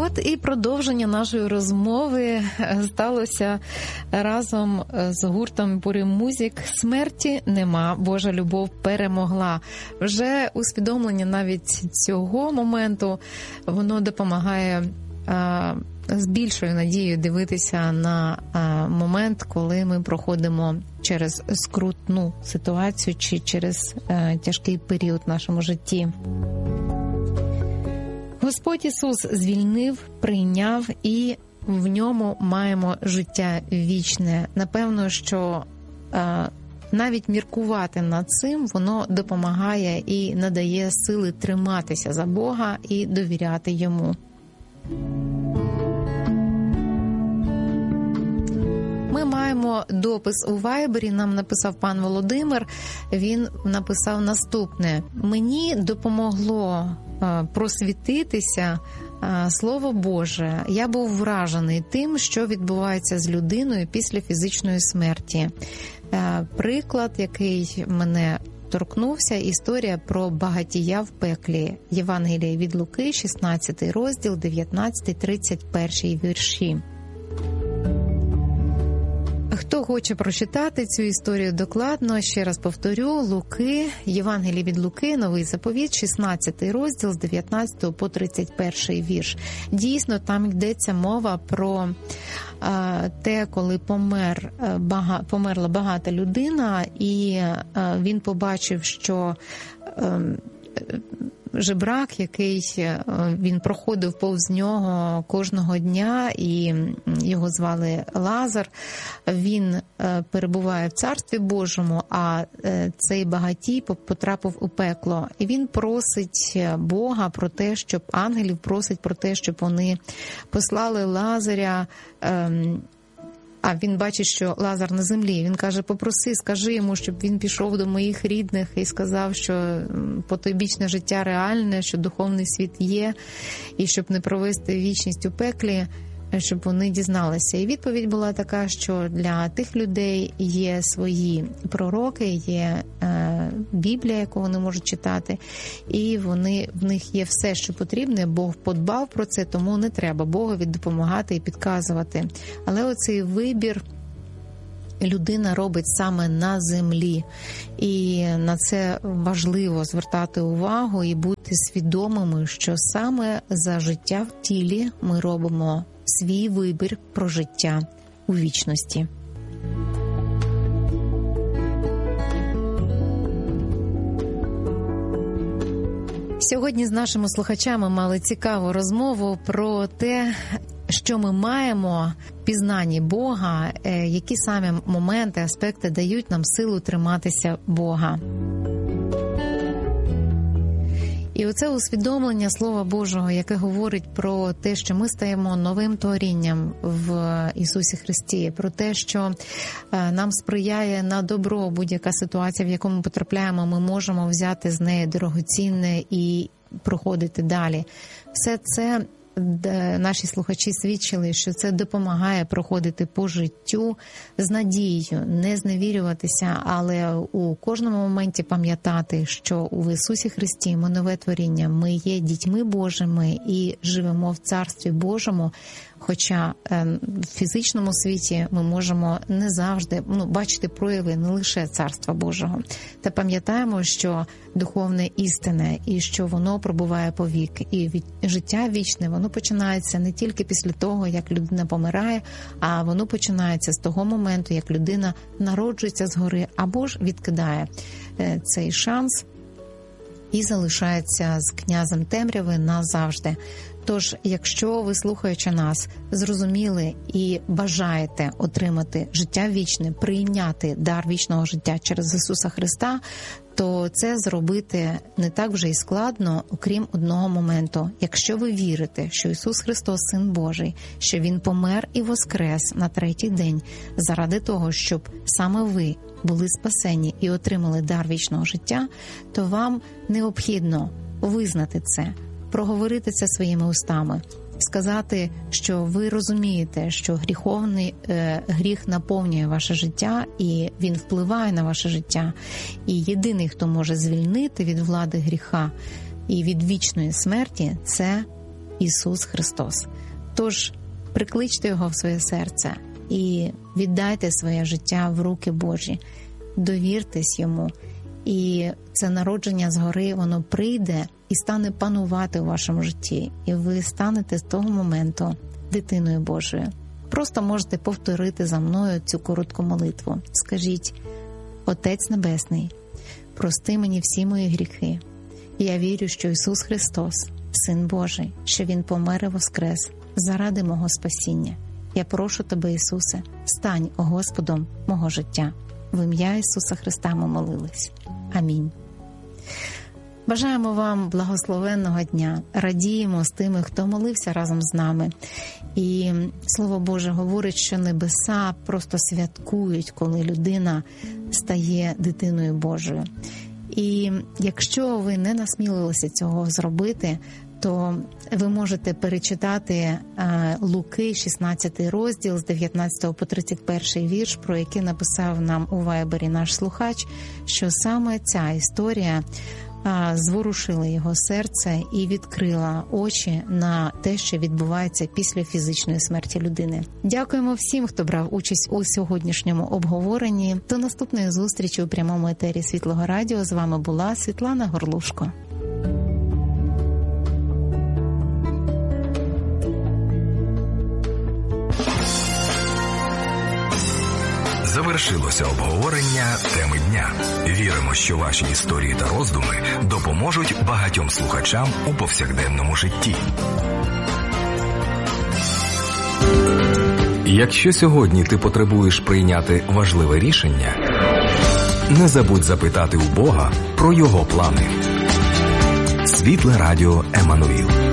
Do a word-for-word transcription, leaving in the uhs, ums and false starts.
От і продовження нашої розмови сталося разом з гуртом Purim Music. Смерті нема, Божа любов перемогла. Вже усвідомлення навіть цього моменту, воно допомагає а, з більшою надією дивитися на а, момент, коли ми проходимо через скрутну ситуацію чи через а, тяжкий період в нашому житті. Господь Ісус звільнив, прийняв, і в ньому маємо життя вічне. Напевно, що е, навіть міркувати над цим, воно допомагає і надає сили триматися за Бога і довіряти Йому. Ми маємо допис у Вайбері, нам написав пан Володимир, він написав наступне. Мені допомогло просвітитися Слово Боже. Я був вражений тим, що відбувається з людиною після фізичної смерті. Приклад, який мене торкнувся, історія про багатія в пеклі. Євангеліє від Луки, шістнадцятий розділ, дев'ятнадцятий тридцять перший вірші. Хто хоче прочитати цю історію докладно, ще раз повторю, Луки, Євангеліє від Луки, Новий заповіт, шістнадцятий розділ з дев'ятнадцятого по тридцять перший вірш. Дійсно, там йдеться мова про а, те, коли помер, бага, померла багата людина, і а, він побачив, що а, жебрак, який він проходив повз нього кожного дня, і його звали Лазар, він перебуває в Царстві Божому, а цей багатій потрапив у пекло. І він просить Бога про те, щоб ангелів просить про те, щоб вони послали Лазаря. А він бачить, що Лазар на землі. Він каже, попроси, скажи йому, щоб він пішов до моїх рідних і сказав, що потойбічне життя реальне, що духовний світ є, і щоб не провести вічність у пеклі, щоб вони дізналися. І відповідь була така, що для тих людей є свої пророки, є е, Біблія, яку вони можуть читати, і вони, в них є все, що потрібне. Бог подбав про це, тому не треба Богові допомагати і підказувати. Але оцей вибір людина робить саме на землі. І на це важливо звертати увагу і бути свідомими, що саме за життя в тілі ми робимо свій вибір про життя у вічності. Сьогодні з нашими слухачами мали цікаву розмову про те, що ми маємо в пізнанні Бога, які самі моменти, аспекти дають нам силу триматися Бога. І оце усвідомлення Слова Божого, яке говорить про те, що ми стаємо новим творінням в Ісусі Христі, про те, що нам сприяє на добро будь-яка ситуація, в яку ми потрапляємо, ми можемо взяти з неї дорогоцінне і проходити далі. Все це наші слухачі свідчили, що це допомагає проходити по життю з надією, не зневірюватися, але у кожному моменті пам'ятати, що у Ісусі Христі ми нове творіння, ми є дітьми Божими і живемо в Царстві Божому, хоча в фізичному світі ми можемо не завжди ну, бачити прояви не лише Царства Божого. Та пам'ятаємо, що духовне істинне і що воно пробуває повік. І від життя вічне, воно починається не тільки після того, як людина помирає, а воно починається з того моменту, як людина народжується згори або ж відкидає цей шанс і залишається з князем темряви назавжди. Тож, якщо ви, слухаючи нас, зрозуміли і бажаєте отримати життя вічне, прийняти дар вічного життя через Ісуса Христа, то це зробити не так вже й складно, окрім одного моменту. Якщо ви вірите, що Ісус Христос – Син Божий, що Він помер і воскрес на третій день заради того, щоб саме ви були спасені і отримали дар вічного життя, то вам необхідно визнати це, проговорити це своїми устами, сказати, що ви розумієте, що гріховний е, гріх наповнює ваше життя і він впливає на ваше життя. І єдиний, хто може звільнити від влади гріха і від вічної смерті – це Ісус Христос. Тож прикличте Його в своє серце і віддайте своє життя в руки Божі. Довіртесь Йому. І це народження згори, воно прийде і стане панувати у вашому житті. І ви станете з того моменту дитиною Божою. Просто можете повторити за мною цю коротку молитву. Скажіть: Отець Небесний, прости мені всі мої гріхи. Я вірю, що Ісус Христос, Син Божий, що Він помер і воскрес заради мого спасіння. Я прошу Тебе, Ісусе, стань Господом мого життя. В ім'я Ісуса Христа ми молились. Амінь. Бажаємо вам благословенного дня. Радіємо з тими, хто молився разом з нами. І Слово Боже говорить, що небеса просто святкують, коли людина стає дитиною Божою. І якщо ви не насмілилися цього зробити, то ви можете перечитати Луки, шістнадцятий розділ, з дев'ятнадцятого по тридцять перший вірш, про який написав нам у Вайбері наш слухач, що саме ця історія зворушила його серце і відкрила очі на те, що відбувається після фізичної смерті людини. Дякуємо всім, хто брав участь у сьогоднішньому обговоренні. До наступної зустрічі у прямому етері Світлого Радіо. З вами була Світлана Горлушко. Завершилося обговорення теми дня. Віримо, що ваші історії та роздуми допоможуть багатьом слухачам у повсякденному житті. Якщо сьогодні ти потребуєш прийняти важливе рішення, не забудь запитати у Бога про Його плани. Світле Радіо Еммануїл.